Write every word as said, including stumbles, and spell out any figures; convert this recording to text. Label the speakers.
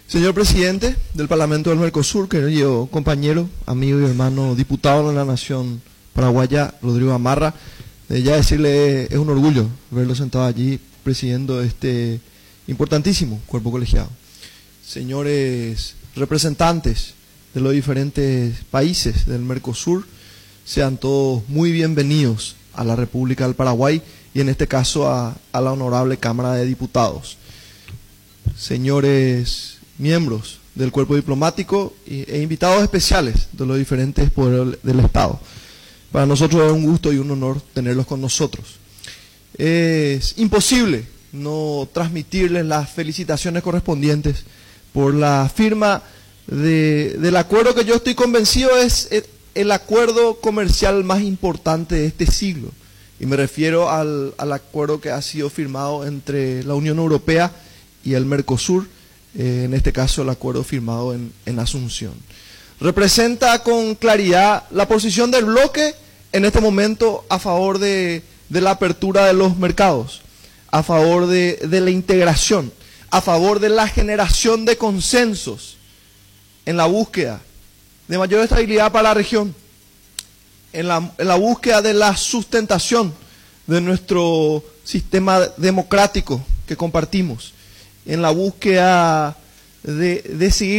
Speaker 1: Señor presidente del Parlamento del Mercosur, querido compañero, amigo y hermano diputado de la Nación Paraguaya, Rodrigo Gamarra, eh, ya decirle, es un orgullo verlo sentado allí presidiendo este importantísimo cuerpo colegiado. Señores representantes de los diferentes países del Mercosur, sean todos muy bienvenidos a la República del Paraguay y en este caso a, a la honorable Cámara de Diputados. Señores miembros del cuerpo diplomático e invitados especiales de los diferentes poderes del Estado. Para nosotros es un gusto y un honor tenerlos con nosotros. Es imposible no transmitirles las felicitaciones correspondientes por la firma de, del acuerdo que yo estoy convencido es el acuerdo comercial más importante de este siglo. Y me refiero al, al acuerdo que ha sido firmado entre la Unión Europea y el Mercosur, eh, en este caso el acuerdo firmado en, en Asunción. Representa con claridad la posición del bloque en este momento a favor de, de la apertura de los mercados, a favor de, de la integración, a favor de la generación de consensos en la búsqueda de mayor estabilidad para la región, en la, en la búsqueda de la sustentación de nuestro sistema democrático que compartimos, en la búsqueda de, de seguir